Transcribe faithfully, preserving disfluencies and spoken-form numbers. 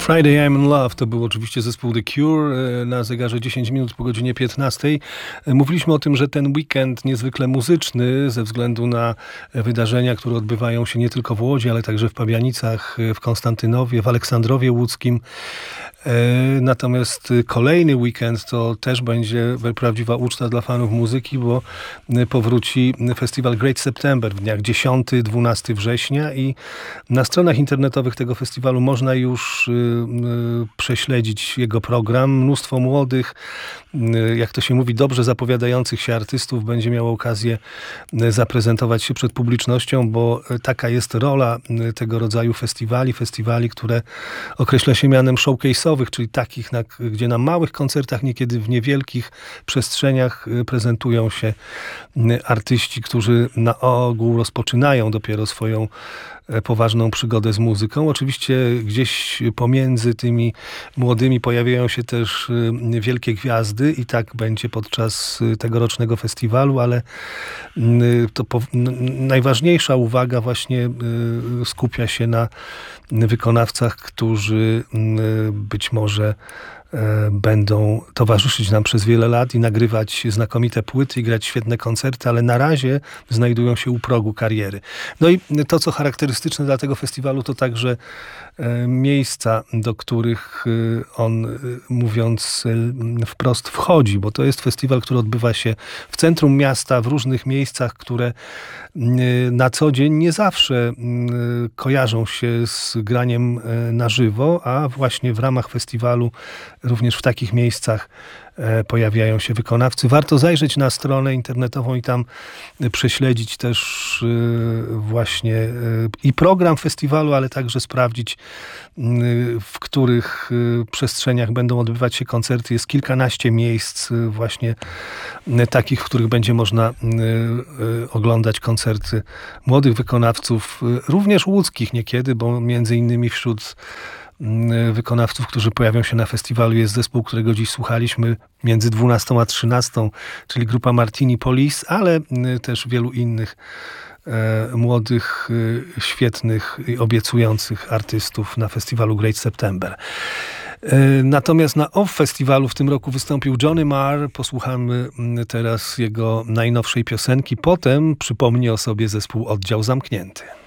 Friday I'm in Love to był oczywiście zespół The Cure na zegarze dziesięć minut po godzinie piętnastej. Mówiliśmy o tym, że ten weekend niezwykle muzyczny ze względu na wydarzenia, które odbywają się nie tylko w Łodzi, ale także w Pabianicach, w Konstantynowie, w Aleksandrowie Łódzkim. Natomiast kolejny weekend to też będzie prawdziwa uczta dla fanów muzyki, bo powróci festiwal Great September w dniach dziesiątego do dwunastego września i na stronach internetowych tego festiwalu można już prześledzić jego program. Mnóstwo młodych, jak to się mówi, dobrze zapowiadających się artystów będzie miało okazję zaprezentować się przed publicznością, bo taka jest rola tego rodzaju festiwali, festiwali, które określa się mianem showcase'owych, czyli takich, na, gdzie na małych koncertach, niekiedy w niewielkich przestrzeniach prezentują się artyści, którzy na ogół rozpoczynają dopiero swoją poważną przygodę z muzyką. Oczywiście gdzieś pomiędzy tymi młodymi pojawiają się też wielkie gwiazdy i tak będzie podczas tegorocznego festiwalu, ale to po, najważniejsza uwaga właśnie skupia się na wykonawcach, którzy być może będą towarzyszyć nam przez wiele lat i nagrywać znakomite płyty i grać świetne koncerty, ale na razie znajdują się u progu kariery. No i to, co charakterystyczne dla tego festiwalu, to także miejsca, do których on, mówiąc wprost, wchodzi, bo to jest festiwal, który odbywa się w centrum miasta, w różnych miejscach, które na co dzień nie zawsze kojarzą się z graniem na żywo, a właśnie w ramach festiwalu również w takich miejscach pojawiają się wykonawcy. Warto zajrzeć na stronę internetową i tam prześledzić też właśnie i program festiwalu, ale także sprawdzić, w których przestrzeniach będą odbywać się koncerty. Jest kilkanaście miejsc właśnie takich, w których będzie można oglądać koncerty młodych wykonawców, również łódzkich niekiedy, bo między innymi wśród wykonawców, którzy pojawią się na festiwalu, jest zespół, którego dziś słuchaliśmy między dwunastą a trzynastą, czyli grupa Martini Police, ale też wielu innych e, młodych, e, świetnych i obiecujących artystów na festiwalu Great September. E, natomiast na Off Festiwalu w tym roku wystąpił Johnny Marr. Posłuchamy teraz jego najnowszej piosenki. Potem przypomni o sobie zespół Oddział Zamknięty.